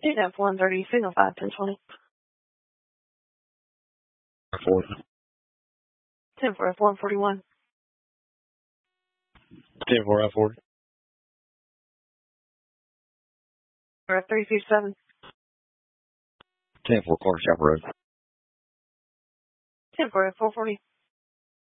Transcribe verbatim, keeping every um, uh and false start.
eight F one thirty, signal five ten twenty. four. ten for F one forty-one. ten four F forty. For F three fifty-seven. ten four Clark Shop Road. ten for F four forty.